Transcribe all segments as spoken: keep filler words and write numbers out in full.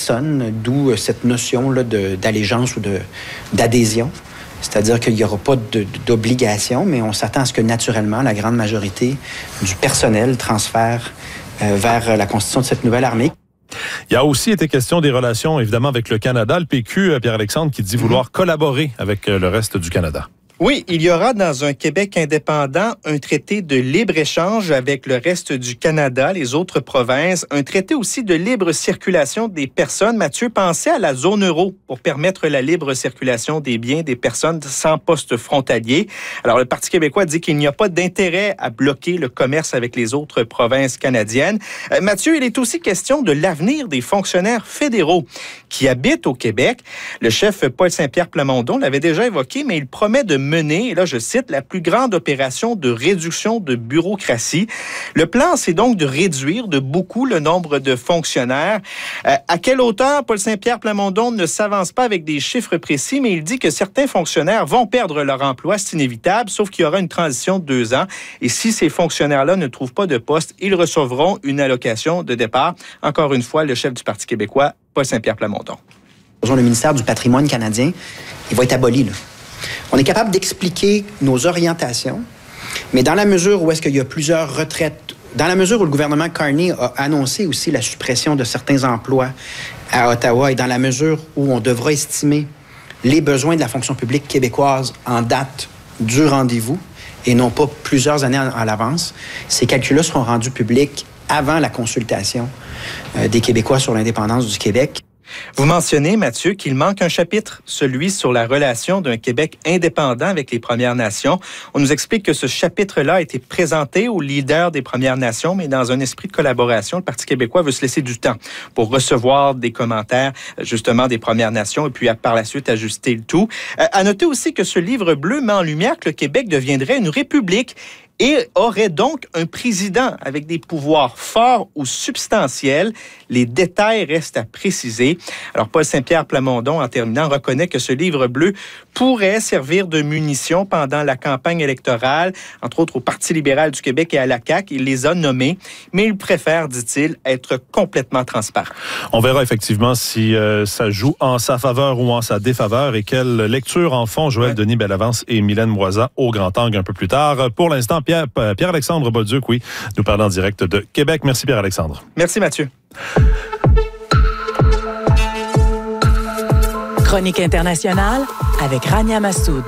personne, d'où cette notion-là de, d'allégeance ou de, d'adhésion. C'est-à-dire qu'il n'y aura pas de, d'obligation, mais on s'attend à ce que naturellement, la grande majorité du personnel transfère euh, vers la constitution de cette nouvelle armée. Il y a aussi été question des relations, évidemment, avec le Canada. Le P Q, Pierre-Alexandre, qui dit vouloir mmh. collaborer avec le reste du Canada. Oui, il y aura dans un Québec indépendant un traité de libre-échange avec le reste du Canada, les autres provinces, un traité aussi de libre circulation des personnes. Mathieu, pensez à la zone euro pour permettre la libre circulation des biens des personnes sans poste frontalier. Alors, le Parti québécois dit qu'il n'y a pas d'intérêt à bloquer le commerce avec les autres provinces canadiennes. Euh, Mathieu, il est aussi question de l'avenir des fonctionnaires fédéraux qui habitent au Québec. Le chef Paul Saint-Pierre Plamondon l'avait déjà évoqué, mais il promet de mener, et là je cite, la plus grande opération de réduction de bureaucratie. Le plan, c'est donc de réduire de beaucoup le nombre de fonctionnaires. Euh, à quelle hauteur? Paul Saint-Pierre Plamondon ne s'avance pas avec des chiffres précis, mais il dit que certains fonctionnaires vont perdre leur emploi, c'est inévitable, sauf qu'il y aura une transition de deux ans. Et si ces fonctionnaires-là ne trouvent pas de poste, ils recevront une allocation de départ. Encore une fois, le chef du Parti québécois, Paul Saint-Pierre Plamondon. Le ministère du patrimoine canadien, il va être aboli, là. On est capable d'expliquer nos orientations, mais dans la mesure où est-ce qu'il y a plusieurs retraites, dans la mesure où le gouvernement Carney a annoncé aussi la suppression de certains emplois à Ottawa et dans la mesure où on devra estimer les besoins de la fonction publique québécoise en date du rendez-vous et non pas plusieurs années à l'avance, ces calculs-là seront rendus publics avant la consultation euh, des Québécois sur l'indépendance du Québec. Vous mentionnez, Mathieu, qu'il manque un chapitre, celui sur la relation d'un Québec indépendant avec les Premières Nations. On nous explique que ce chapitre-là a été présenté aux leaders des Premières Nations, mais dans un esprit de collaboration, le Parti québécois veut se laisser du temps pour recevoir des commentaires, justement, des Premières Nations et puis par la suite ajuster le tout. Euh, à noter aussi que ce livre bleu met en lumière que le Québec deviendrait une république et aurait donc un président avec des pouvoirs forts ou substantiels. Les détails restent à préciser. Alors, Paul Saint-Pierre Plamondon, en terminant, reconnaît que ce livre bleu pourrait servir de munition pendant la campagne électorale, entre autres au Parti libéral du Québec et à la C A Q. Il les a nommés, mais il préfère, dit-il, être complètement transparent. On verra effectivement si euh, ça joue en sa faveur ou en sa défaveur et quelle lecture en font Joël ouais. Denis Bellavance et Mylène Moisa au grand angle un peu plus tard. Pour l'instant, Pierre, Pierre-Alexandre Bolduc, oui, nous parlons en direct de Québec. Merci Pierre-Alexandre. Merci Mathieu. Chronique internationale avec Rania Massoud.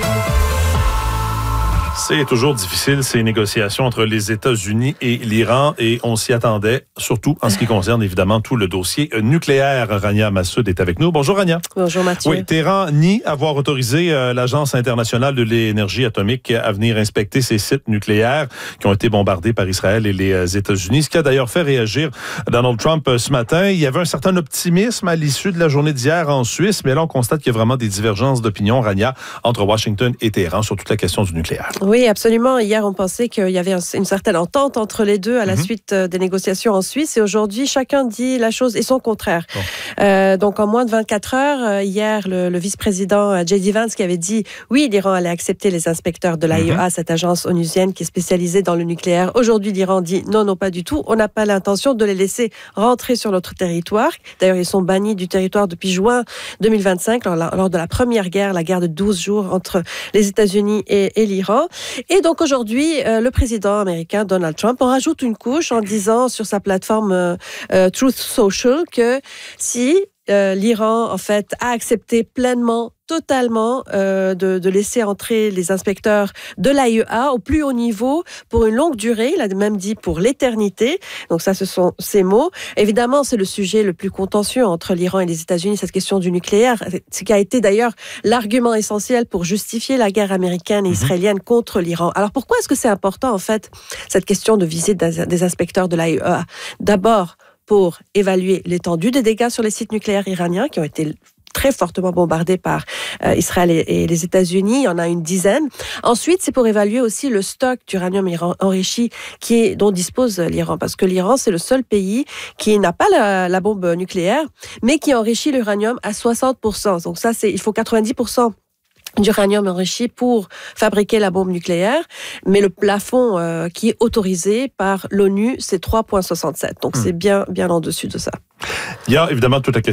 C'est toujours difficile, ces négociations entre les États-Unis et l'Iran, et on s'y attendait, surtout en ce qui concerne évidemment tout le dossier nucléaire. Rania Massoud est avec nous. Bonjour Rania. Bonjour Mathieu. Oui, Téhéran nie avoir autorisé euh, l'Agence internationale de l'énergie atomique à venir inspecter ces sites nucléaires qui ont été bombardés par Israël et les euh, États-Unis, ce qui a d'ailleurs fait réagir Donald Trump euh, ce matin. Il y avait un certain optimisme à l'issue de la journée d'hier en Suisse, mais là on constate qu'il y a vraiment des divergences d'opinion, Rania, entre Washington et Téhéran sur toute la question du nucléaire. Oui, absolument. Hier, on pensait qu'il y avait une certaine entente entre les deux à la mm-hmm. suite des négociations en Suisse. Et aujourd'hui, chacun dit la chose et son contraire. Oh. Euh, donc, en moins de vingt-quatre heures, hier, le, le vice-président J D Vance qui avait dit oui, l'Iran allait accepter les inspecteurs de l'A I E A, mm-hmm. cette agence onusienne qui est spécialisée dans le nucléaire. Aujourd'hui, l'Iran dit non, non, pas du tout. On n'a pas l'intention de les laisser rentrer sur notre territoire. D'ailleurs, ils sont bannis du territoire depuis juin deux mille vingt-cinq, lors, lors de la première guerre, la guerre de douze jours entre les États-Unis et, et l'Iran. Et donc aujourd'hui, euh, le président américain Donald Trump en rajoute une couche en disant sur sa plateforme euh, euh, Truth Social que si euh, l'Iran en fait a accepté pleinement totalement euh, de, de laisser entrer les inspecteurs de l'A I E A au plus haut niveau pour une longue durée, il a même dit pour l'éternité. Donc ça, ce sont ses mots. Évidemment, c'est le sujet le plus contentieux entre l'Iran et les États-Unis, cette question du nucléaire, ce qui a été d'ailleurs l'argument essentiel pour justifier la guerre américaine et israélienne contre l'Iran. Alors pourquoi est-ce que c'est important en fait, cette question de visite des inspecteurs de l'A I E A? D'abord, pour évaluer l'étendue des dégâts sur les sites nucléaires iraniens qui ont été très fortement bombardés par euh, Israël et, et les États-Unis. Il y en a une dizaine. Ensuite, c'est pour évaluer aussi le stock d'uranium enrichi qui est, dont dispose l'Iran. Parce que l'Iran, c'est le seul pays qui n'a pas la, la bombe nucléaire, mais qui enrichit l'uranium à soixante pour cent. Donc ça, c'est, il faut quatre-vingt-dix pour cent d'uranium enrichi pour fabriquer la bombe nucléaire, mais le plafond euh, qui est autorisé par l'ONU, c'est trois virgule soixante-sept. Donc mmh. c'est bien, bien en dessus de ça. Il y a évidemment toute la question